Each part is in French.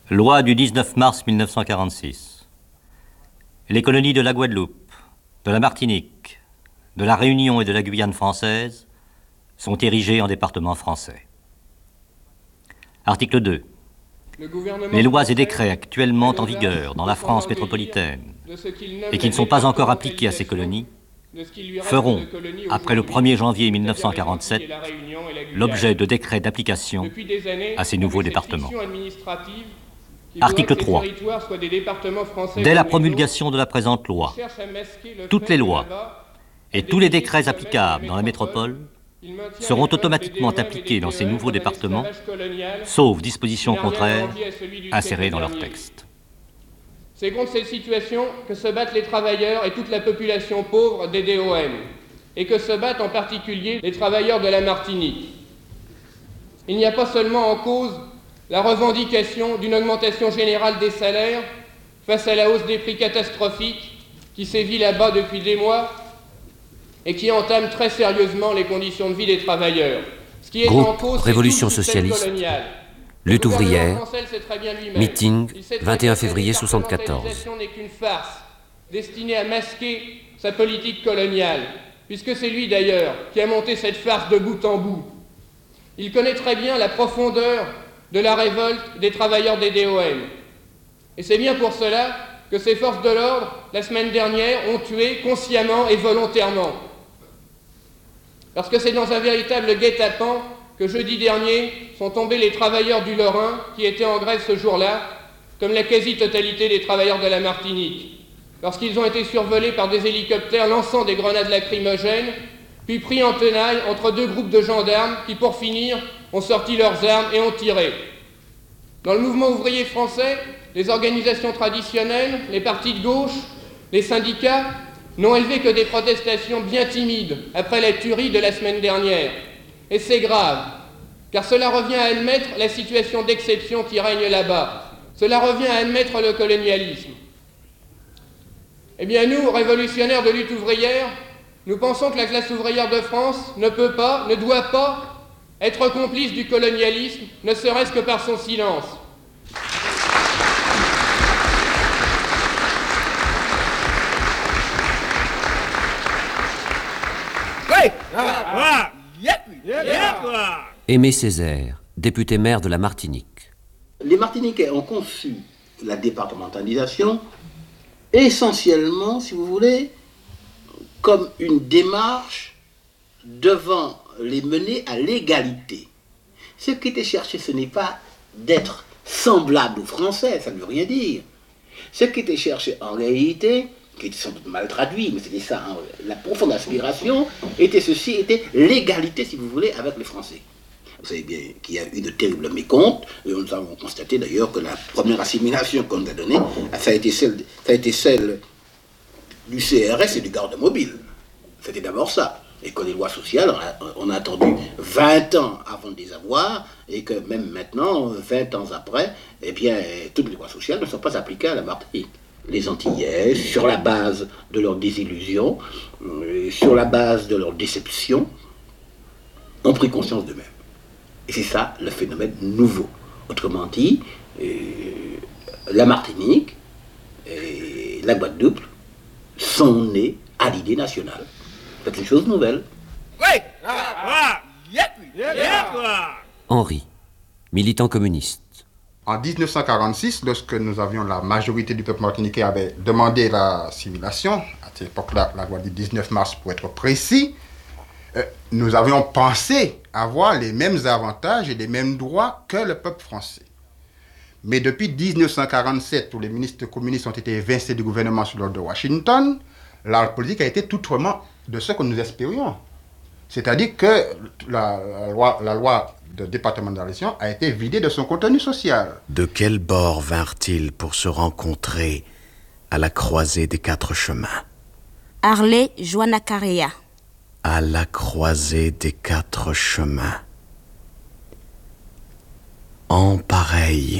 Loi du 19 mars 1946. Les colonies de la Guadeloupe, de la Martinique, de la Réunion et de la Guyane française sont érigées en départements français. Article 2. Les lois et décrets actuellement en vigueur dans la France métropolitaine et qui ne sont pas encore appliqués à ces colonies feront, après le 1er janvier 1947, l'objet de décrets d'application à ces nouveaux départements. Article 3. Dès la promulgation de la présente loi, toutes les lois et tous les décrets applicables dans la métropole seront automatiquement appliqués dans ces nouveaux départements, sauf dispositions contraires insérées dans leur texte. C'est contre cette situation que se battent les travailleurs et toute la population pauvre des DOM, et que se battent en particulier les travailleurs de la Martinique. Il n'y a pas seulement en cause la revendication d'une augmentation générale des salaires face à la hausse des prix catastrophiques qui sévit là-bas depuis des mois et qui entame très sérieusement les conditions de vie des travailleurs. Ce qui est en cause, Révolution socialiste, lutte ouvrière, meeting, 21 février 1974. Cette n'est qu'une farce destinée à masquer sa politique coloniale, puisque c'est lui d'ailleurs qui a monté cette farce de bout en bout. Il connaît très bien la profondeur de la révolte des travailleurs des DOM. Et c'est bien pour cela que ces forces de l'ordre, la semaine dernière, ont tué consciemment et volontairement. Parce que c'est dans un véritable guet-apens que jeudi dernier sont tombés les travailleurs du Lorrain qui étaient en grève ce jour-là, comme la quasi-totalité des travailleurs de la Martinique, lorsqu'ils ont été survolés par des hélicoptères lançant des grenades lacrymogènes, puis pris en tenaille entre deux groupes de gendarmes qui, pour finir, ont sorti leurs armes et ont tiré. Dans le mouvement ouvrier français, les organisations traditionnelles, les partis de gauche, les syndicats n'ont élevé que des protestations bien timides après la tuerie de la semaine dernière. Et c'est grave, car cela revient à admettre la situation d'exception qui règne là-bas. Cela revient à admettre le colonialisme. Eh bien nous, révolutionnaires de lutte ouvrière, nous pensons que la classe ouvrière de France ne peut pas, ne doit pas être complice du colonialisme, ne serait-ce que par son silence. Aimé Césaire, député maire de la Martinique. Les Martiniquais ont conçu la départementalisation essentiellement, si vous voulez, comme une démarche devant les mener à l'égalité. Ce qui était cherché, ce n'est pas d'être semblable aux Français, ça ne veut rien dire. Ce qui était cherché en réalité, qui était sans doute mal traduit, mais c'était ça, hein, la profonde aspiration, était l'égalité, si vous voulez, avec les Français. Vous savez bien qu'il y a eu de terribles mécomptes, et nous avons constaté d'ailleurs que la première assimilation qu'on nous a donnée, ça a été celle du CRS et du garde mobile. C'était d'abord ça. Et que les lois sociales, on a attendu 20 ans avant de les avoir, et que même maintenant, 20 ans après, eh bien, toutes les lois sociales ne sont pas appliquées à la Martinique. Les Antillais, sur la base de leur désillusion, sur la base de leur déception, ont pris conscience d'eux-mêmes. Et c'est ça le phénomène nouveau. Autrement dit, la Martinique et la Guadeloupe sont nés à l'idée nationale. C'est une chose nouvelle. Henri, militant communiste. En 1946, lorsque nous avions la majorité du peuple martiniquais avait demandé l'assimilation, à cette époque-là, la loi du 19 mars pour être précis, nous avions pensé avoir les mêmes avantages et les mêmes droits que le peuple français. Mais depuis 1947, où les ministres communistes ont été évincés du gouvernement sous l'ordre de Washington, la politique a été tout autrement de ce que nous espérions. C'est-à-dire que la loi de départementalisation a été vidée de son contenu social. De quel bord vinrent-ils pour se rencontrer à la croisée des quatre chemins? Harley Joanakarea. À la croisée des quatre chemins. En pareil,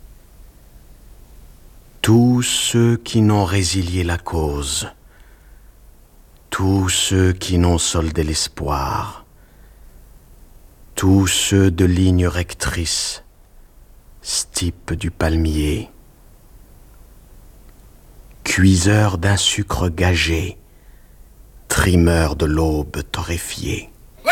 tous ceux qui n'ont résilié la cause, tous ceux qui n'ont soldé l'espoir, tous ceux de ligne rectrice, Stipe du palmier, cuiseur d'un sucre gagé, trimeur de l'aube torréfiée.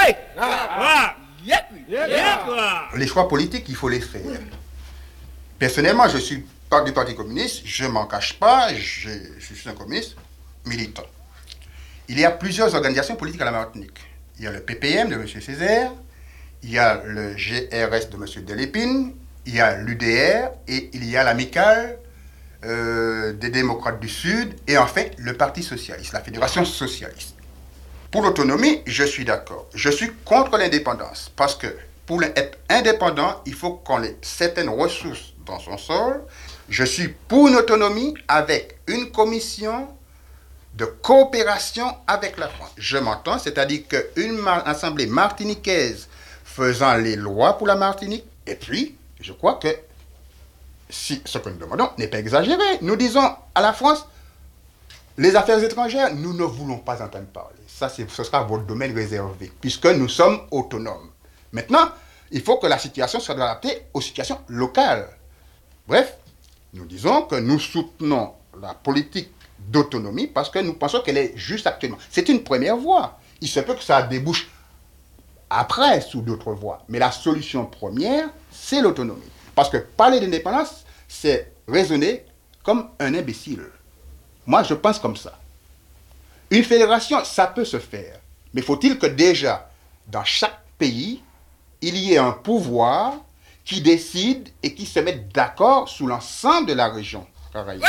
Les choix politiques, il faut les faire. Personnellement, je suis pas du Parti communiste, je m'en cache pas, je suis un communiste militant. Il y a plusieurs organisations politiques à la Martinique. Il y a le PPM de M. Césaire, il y a le GRS de M. Delépine, il y a l'UDR et il y a l'amicale des démocrates du Sud et en fait le Parti socialiste, la Fédération socialiste. Pour l'autonomie, je suis d'accord. Je suis contre l'indépendance parce que pour être indépendant, il faut qu'on ait certaines ressources dans son sol. Je suis pour une autonomie avec une commission de coopération avec la France. Je m'entends, c'est-à-dire qu'une assemblée martiniquaise faisant les lois pour la Martinique, et puis, je crois que si ce que nous demandons n'est pas exagéré, nous disons à la France, les affaires étrangères, nous ne voulons pas entendre parler. Ça, ce sera votre domaine réservé, puisque nous sommes autonomes. Maintenant, il faut que la situation soit adaptée aux situations locales. Bref, nous disons que nous soutenons la politique d'autonomie parce que nous pensons qu'elle est juste actuellement. C'est une première voie. Il se peut que ça débouche après sous d'autres voies. Mais la solution première, c'est l'autonomie. Parce que parler d'indépendance, c'est raisonner comme un imbécile. Moi, je pense comme ça. Une fédération, ça peut se faire. Mais faut-il que déjà, dans chaque pays, il y ait un pouvoir qui décide et qui se mette d'accord sous l'ensemble de la région caraïbe.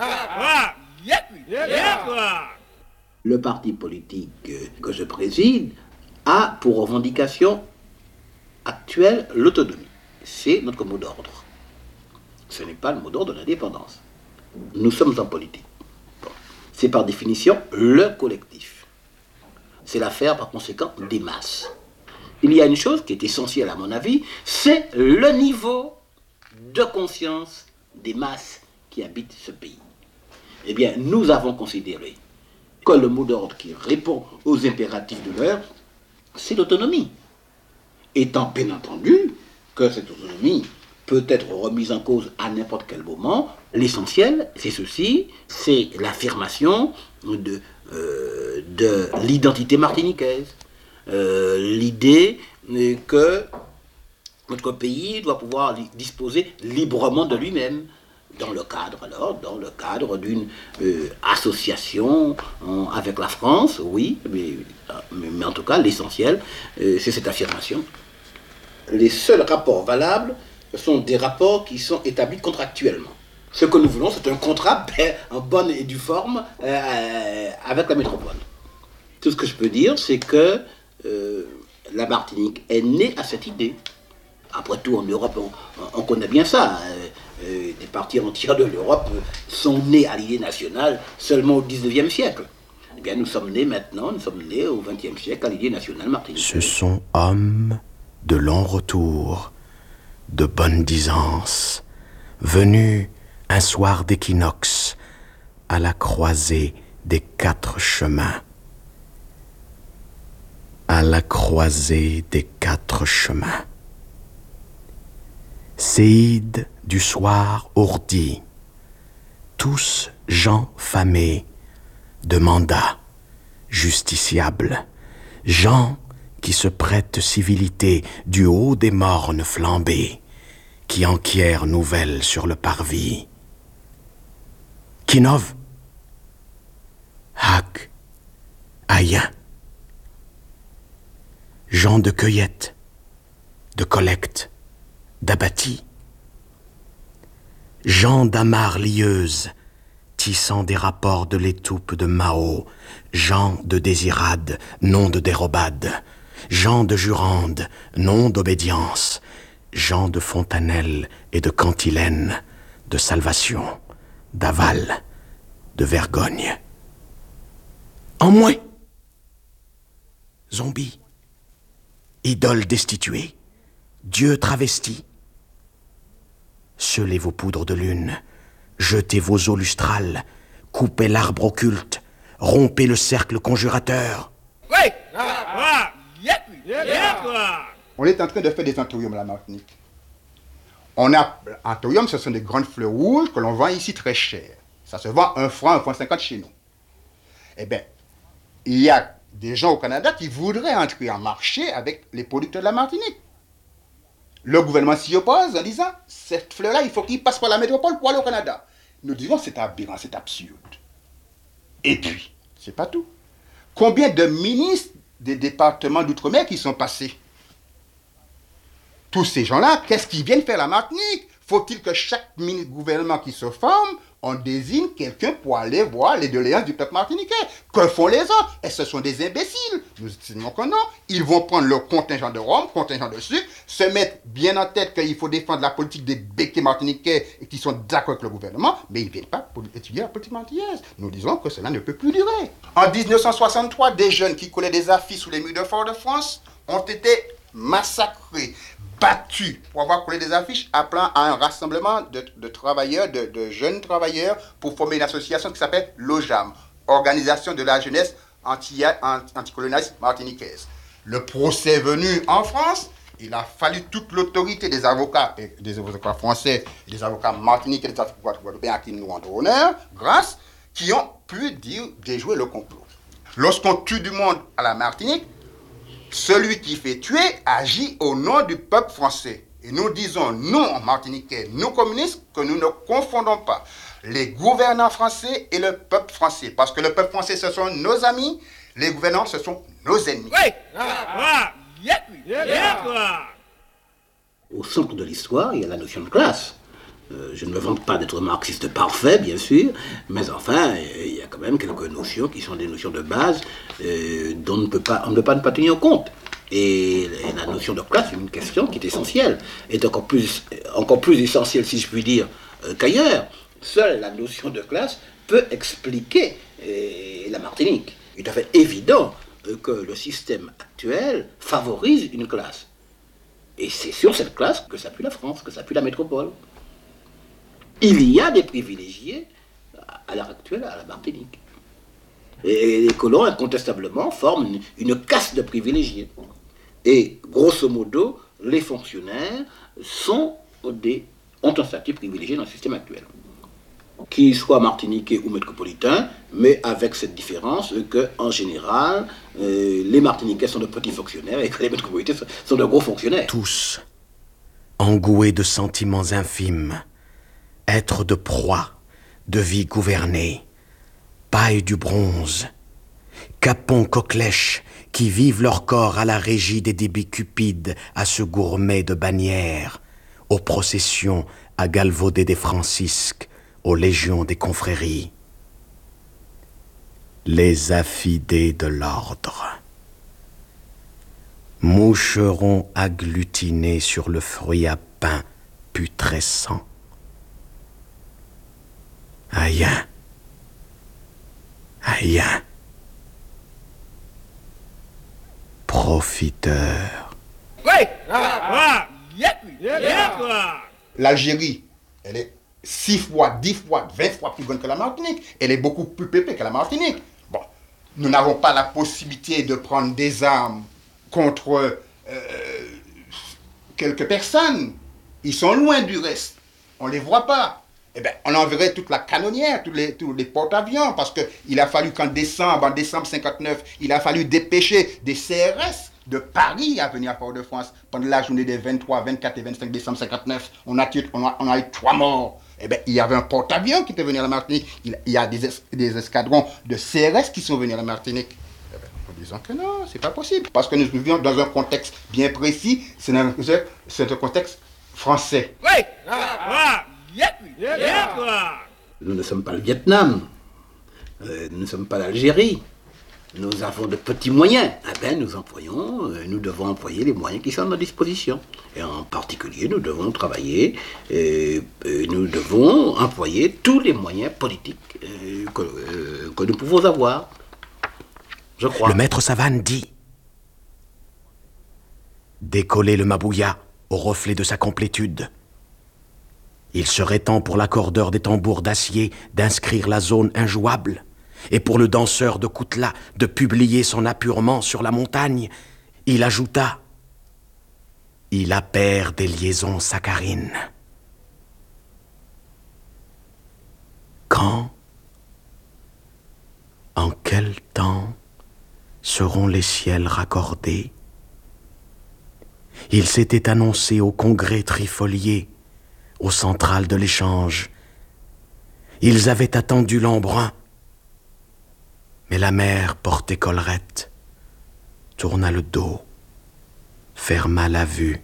Le parti politique que je préside a pour revendication actuelle l'autonomie. C'est notre mot d'ordre. Ce n'est pas le mot d'ordre de l'indépendance. Nous sommes en politique. Bon. C'est par définition le collectif. C'est l'affaire par conséquent des masses. Il y a une chose qui est essentielle à mon avis, c'est le niveau de conscience des masses qui habitent ce pays. Eh bien, nous avons considéré que le mot d'ordre qui répond aux impératifs de l'heure, c'est l'autonomie. Étant bien entendu que cette autonomie peut être remise en cause à n'importe quel moment, l'essentiel, c'est ceci, c'est l'affirmation de l'identité martiniquaise. L'idée que notre pays doit pouvoir disposer librement de lui-même, dans le cadre d'une association avec la France, oui, mais en tout cas l'essentiel, c'est cette affirmation. Les seuls rapports valables sont des rapports qui sont établis contractuellement. Ce que nous voulons, c'est un contrat en bonne et due forme avec la métropole. Tout ce que je peux dire, c'est que la Martinique est née à cette idée. Après tout, en Europe, on connaît bien ça. Des parties entières de l'Europe sont nées à l'idée nationale seulement au XIXe siècle. Eh bien, nous sommes nés au XXe siècle à l'idée nationale martiniquaise. Ce sont hommes de long retour, de bonne disance, venus un soir d'équinoxe à la croisée des 4 chemins. À la croisée des 4 chemins. Séides du soir ourdis, tous gens famés, de mandat, justiciables, gens qui se prêtent civilité du haut des mornes flambées, qui enquièrent nouvelles sur le parvis. Kinov, Hac, Ayen, gens de cueillette, de collecte, d'abattis, gens d'amarres lieuses, tissant des rapports de l'étoupe de Mao, gens de désirade, non de dérobade, gens de jurande, non d'obédience, gens de fontanelle et de cantilène, de salvation, d'aval, de vergogne. En moins, zombies, idoles destituées, dieux travestis, scellez vos poudres de lune, jetez vos eaux lustrales, coupez l'arbre occulte, rompez le cercle conjurateur. On est en train de faire des centurions à la Martinique. On a en thorium, ce sont des grandes fleurs rouges que l'on vend ici très cher. Ça se vend 1 franc, 1,50 franc chez nous. Eh bien, il y a des gens au Canada qui voudraient entrer en marché avec les producteurs de la Martinique. Le gouvernement s'y oppose en disant, cette fleur-là, il faut qu'il passe par la métropole pour aller au Canada. Nous disons, c'est aberrant, c'est absurde. Et puis, c'est pas tout. Combien de ministres des départements d'outre-mer qui sont passés? Tous ces gens-là, qu'est-ce qu'ils viennent faire à la Martinique? Faut-il que chaque gouvernement qui se forme, on désigne quelqu'un pour aller voir les doléances du peuple martiniquais? Que font les autres? Et ce sont des imbéciles. Nous estimons que non. Ils vont prendre leur contingent de rhum, contingent de sucre, se mettre bien en tête qu'il faut défendre la politique des béquets martiniquais et qui sont d'accord avec le gouvernement, mais ils ne viennent pas pour étudier la politique martiniquaise. Nous disons que cela ne peut plus durer. En 1963, des jeunes qui collaient des affiches sous les murs de Fort-de-France ont été massacrés, battus pour avoir collé des affiches appelant à un rassemblement de travailleurs, de jeunes travailleurs pour former une association qui s'appelle l'OJAM, Organisation de la jeunesse anticolonialiste martiniquaise. Le procès venu en France, il a fallu toute l'autorité des avocats français, des avocats martiniquais, des avocats guadeloupéens à qui nous rendons honneur, grâce, qui ont pu déjouer le complot. Lorsqu'on tue du monde à la Martinique, celui qui fait tuer agit au nom du peuple français. Et nous disons, nous, Martiniquais, nous communistes, que nous ne confondons pas les gouvernants français et le peuple français. Parce que le peuple français, ce sont nos amis, les gouvernants, ce sont nos ennemis. Au centre de l'histoire, il y a la notion de classe. Je ne me vante pas d'être marxiste parfait, bien sûr, mais enfin, il y a quand même quelques notions qui sont des notions de base dont on ne peut pas ne pas tenir compte. Et la notion de classe est une question qui est essentielle, est encore plus essentielle, si je puis dire, qu'ailleurs. Seule la notion de classe peut expliquer la Martinique. Il est tout à fait évident que le système actuel favorise une classe. Et c'est sur cette classe que s'appuie la France, que s'appuie la métropole. Il y a des privilégiés à l'heure actuelle à la Martinique. Et les colons, incontestablement, forment une caste de privilégiés. Et, grosso modo, les fonctionnaires ont un statut privilégié dans le système actuel. Qu'ils soient martiniquais ou métropolitains, mais avec cette différence qu'en général, les Martiniquais sont de petits fonctionnaires et que les métropolitains sont de gros fonctionnaires. Tous, engoués de sentiments infimes, êtres de proie, de vie gouvernée, paille du bronze, capons coquelèches qui vivent leur corps à la régie des débits cupides, à ce gourmet de bannières, aux processions à galvauder des francisques, aux légions des confréries. Les affidés de l'ordre, moucherons agglutinés sur le fruit à pain putrescent. Aïe, aïe, profiteur. L'Algérie, elle est 6 fois, 10 fois, 20 fois plus grande que la Martinique. Elle est beaucoup plus peuplée que la Martinique. Bon, nous n'avons pas la possibilité de prendre des armes contre quelques personnes. Ils sont loin du reste. On ne les voit pas. Eh bien, on enverrait toute la canonnière, tous les porte-avions, parce qu'il a fallu qu'en décembre 59, il a fallu dépêcher des CRS de Paris à venir à Fort-de-France pendant la journée des 23, 24 et 25 décembre 59. On a eu 3 morts. Eh bien, il y avait un porte-avions qui était venu à la Martinique. Il y a des escadrons de CRS qui sont venus à la Martinique. Eh bien, nous disons que non, c'est pas possible. Parce que nous vivons dans un contexte bien précis. C'est un contexte français. Nous ne sommes pas le Vietnam. Nous ne sommes pas l'Algérie. Nous avons de petits moyens. Eh bien, nous devons employer les moyens qui sont à notre disposition. Et en particulier, nous devons travailler, nous devons employer tous les moyens politiques que nous pouvons avoir. Je crois. Le maître Savane dit: décoller le Mabouya au reflet de sa complétude. Il serait temps pour l'accordeur des tambours d'acier d'inscrire la zone injouable, et pour le danseur de Koutla de publier son apurement sur la montagne. Il ajouta: il appert des liaisons saccharines. seront les ciels raccordés? Il s'était annoncé au congrès trifolié, au central de l'échange. Ils avaient attendu l'embrun, mais la mère portait collerette, tourna le dos, ferma la vue.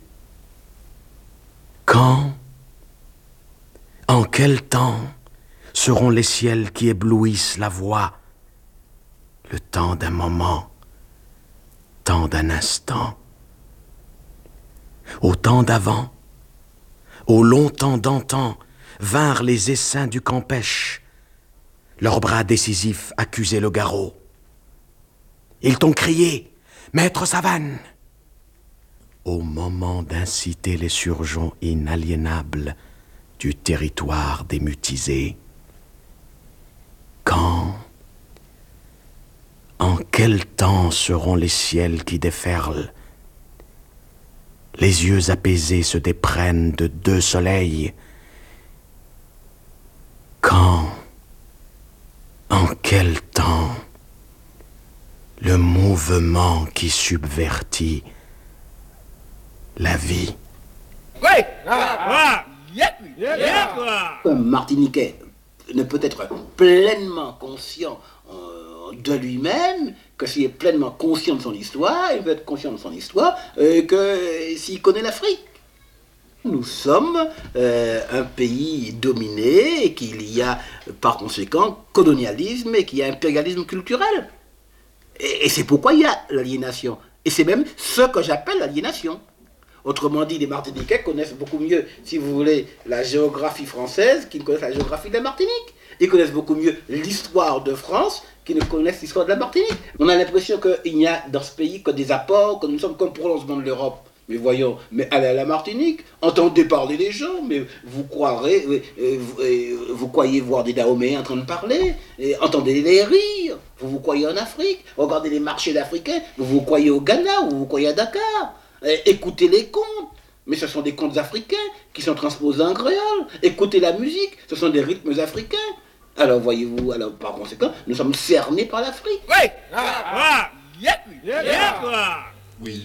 Quand, en quel temps seront les ciels qui éblouissent la voie? Le temps d'un moment, temps d'un instant. Au temps d'avant, au long temps d'antan, vinrent les essaims du Campêche. Leurs bras décisifs accusaient le garrot. Ils t'ont crié, Maître Savane! Au moment d'inciter les surgeons inaliénables du territoire des mutisés. Quand, en quel temps seront les ciels qui déferlent? Les yeux apaisés se déprennent de 2 soleils. Quand, en quel temps, le mouvement qui subvertit la vie? Un Martiniquais ne peut être pleinement conscient de lui-même que s'il est pleinement conscient de son histoire, il peut être conscient de son histoire que s'il connaît l'Afrique. Nous sommes un pays dominé et qu'il y a par conséquent colonialisme et qu'il y a impérialisme culturel. Et c'est pourquoi il y a l'aliénation. Et c'est même ce que j'appelle l'aliénation. Autrement dit, les Martiniquais connaissent beaucoup mieux, si vous voulez, la géographie française qu'ils ne connaissent la géographie de la Martinique. Ils connaissent beaucoup mieux l'histoire de France qu'ils ne connaissent l'histoire de la Martinique. On a l'impression qu'il n'y a dans ce pays que des apports, que nous sommes comme prolongement de l'Europe. Mais voyons, mais allez à la Martinique, entendez parler les gens, mais vous croyez voir des Dahoméens en train de parler, entendez les rire, vous croyez en Afrique, regardez les marchés d'Africains, vous croyez au Ghana, vous croyez à Dakar, écoutez les contes, mais ce sont des contes africains qui sont transposés en créole, écoutez la musique, ce sont des rythmes africains. Alors voyez-vous, alors par conséquent, nous sommes cernés par l'Afrique. Oui.